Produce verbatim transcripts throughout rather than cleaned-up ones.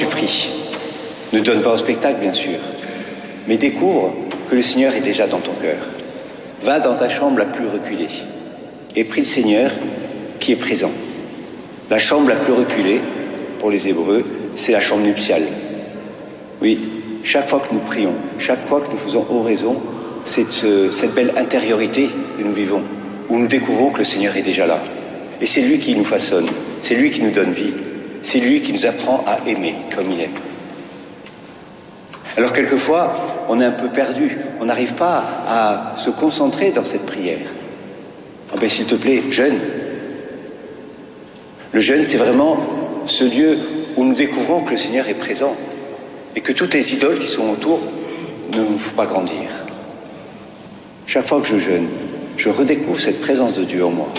supplie. Ne donne pas au spectacle, bien sûr, mais découvre que le Seigneur est déjà dans ton cœur. Va dans ta chambre la plus reculée et prie le Seigneur qui est présent. La chambre la plus reculée, pour les Hébreux, c'est la chambre nuptiale. Oui, chaque fois que nous prions, chaque fois que nous faisons oraison, c'est ce, cette belle intériorité que nous vivons, où nous découvrons que le Seigneur est déjà là. Et c'est lui qui nous façonne, c'est lui qui nous donne vie, c'est lui qui nous apprend à aimer comme il aime. Alors quelquefois, on est un peu perdu, on n'arrive pas à se concentrer dans cette prière. Oh ben, s'il te plaît, jeûne. Le jeûne, c'est vraiment ce lieu où nous découvrons que le Seigneur est présent et que toutes les idoles qui sont autour ne nous font pas grandir. Chaque fois que je jeûne, je redécouvre cette présence de Dieu en moi.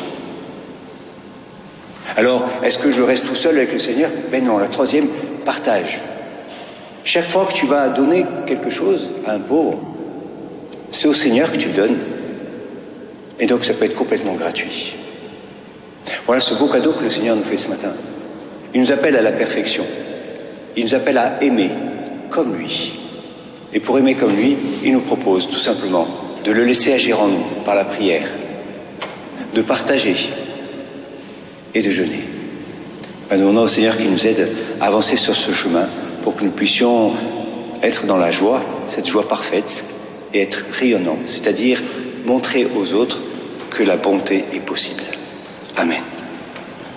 Alors, est-ce que je reste tout seul avec le Seigneur? Ben non, la troisième, partage. Chaque fois que tu vas donner quelque chose à un pauvre, c'est au Seigneur que tu le donnes. Et donc, ça peut être complètement gratuit. Voilà ce beau cadeau que le Seigneur nous fait ce matin. Il nous appelle à la perfection. Il nous appelle à aimer comme lui. Et pour aimer comme lui, il nous propose tout simplement de le laisser agir en nous par la prière, de partager et de jeûner. Nous demandons au Seigneur qu'il nous aide à avancer sur ce chemin pour que nous puissions être dans la joie, cette joie parfaite, et être rayonnants, c'est-à-dire montrer aux autres que la bonté est possible. Amen.